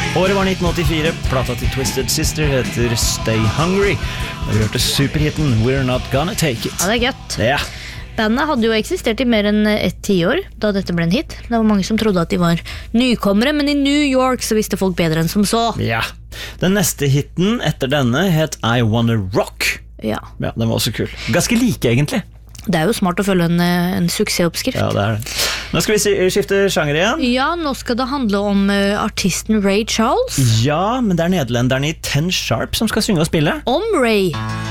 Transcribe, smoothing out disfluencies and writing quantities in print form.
Året var 1984, plata til Twisted Sister heter Stay Hungry. Og vi hørte superhitten We're Not Gonna Take It. Ja, det gøtt. Ja. Bandet hadde jo eksistert i mer enn et 10 år da dette ble en hit. Det var mange som trodde at de var nykommere, men i New York så visste folk bedre enn som så. Ja. Den neste hitten etter denne het I Wanna Rock. Ja. Ja, den var også kul. Ganske like egentlig. Det er jo smart å følge en suksessoppskrift. Ja, det er det. Nå skal vi skifte sjanger igjen. Ja, nå skal det handle om artisten Ray Charles. Ja, men det er nederlenderne i Ten Sharp som skal synge og spille. Om Ray.